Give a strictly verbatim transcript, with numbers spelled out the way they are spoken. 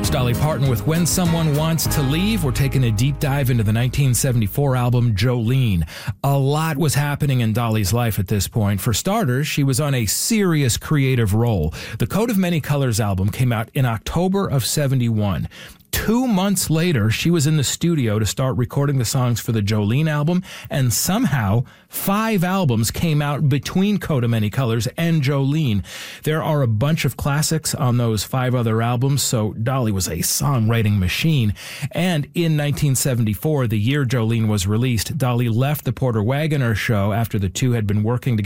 It's Dolly Parton with When Someone Wants to Leave. We're taking a deep dive into the nineteen seventy-four album Jolene. A lot was happening in Dolly's life at this point. For starters, she was on a serious creative roll. The Coat of Many Colors album came out in October of seventy-one. Two months later, she was in the studio to start recording the songs for the Jolene album, and somehow five albums came out between Coat of Many Colors and Jolene. There are a bunch of classics on those five other albums, so Dolly was a songwriting machine. And in nineteen seventy-four, the year Jolene was released, Dolly left the Porter Wagoner Show after the two had been working together